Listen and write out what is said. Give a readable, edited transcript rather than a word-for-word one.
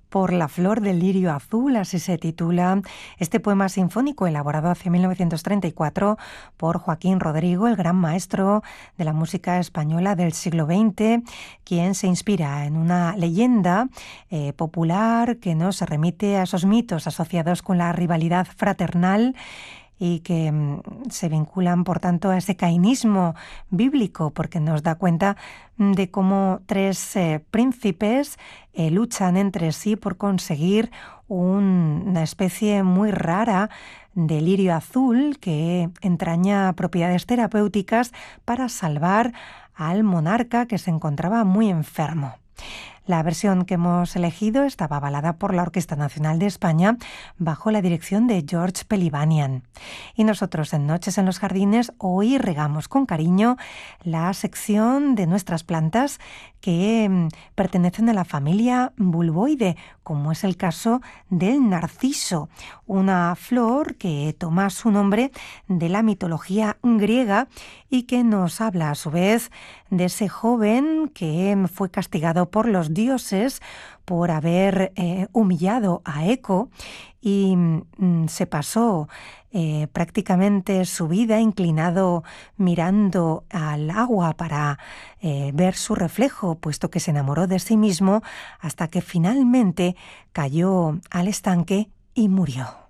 por la flor del lirio azul, así se titula este poema sinfónico elaborado hacia 1934 por Joaquín Rodrigo, el gran maestro de la música española del siglo XX, quien se inspira en una leyenda popular que nos remite a esos mitos asociados con la rivalidad fraternal y que se vinculan, por tanto, a ese caínismo bíblico, porque nos da cuenta de cómo tres príncipes luchan entre sí por conseguir una especie muy rara de lirio azul que entraña propiedades terapéuticas para salvar al monarca que se encontraba muy enfermo. La versión que hemos elegido estaba avalada por la Orquesta Nacional de España bajo la dirección de George Pelivanian. Y nosotros en Noches en los Jardines hoy regamos con cariño la sección de nuestras plantas que pertenecen a la familia Bulboide, como es el caso del narciso, una flor que toma su nombre de la mitología griega y que nos habla a su vez de ese joven que fue castigado por los dioses por haber humillado a Eco y se pasó prácticamente su vida inclinado mirando al agua para ver su reflejo, puesto que se enamoró de sí mismo hasta que finalmente cayó al estanque y murió.